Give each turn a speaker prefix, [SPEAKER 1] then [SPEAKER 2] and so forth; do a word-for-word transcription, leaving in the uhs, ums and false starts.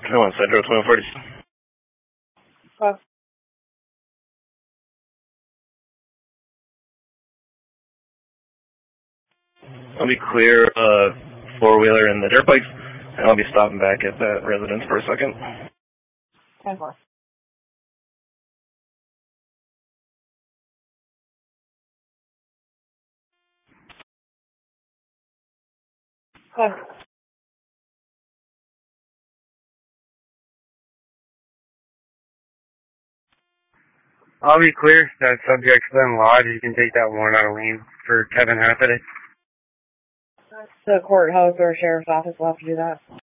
[SPEAKER 1] I want Central twelve forty.
[SPEAKER 2] Well,
[SPEAKER 1] I'll be clear, uh, four-wheeler and the dirt bikes, and I'll be stopping back at that residence for a second.
[SPEAKER 2] ten four. Ten.
[SPEAKER 3] I'll be clear. That subject's been lodged. You can take that warrant out of lien for Kevin Hathaway.
[SPEAKER 2] The courthouse or sheriff's office will have to do that.